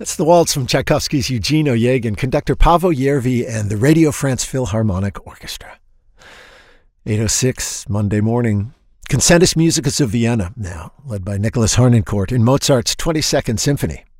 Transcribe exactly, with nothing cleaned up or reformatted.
That's the waltz from Tchaikovsky's Eugene Onegin, conductor Paavo Järvi, and the Radio France Philharmonic Orchestra. eight oh six, Monday morning. Concertus Musicus of Vienna, now led by Nicholas Harnoncourt in Mozart's twenty-second Symphony.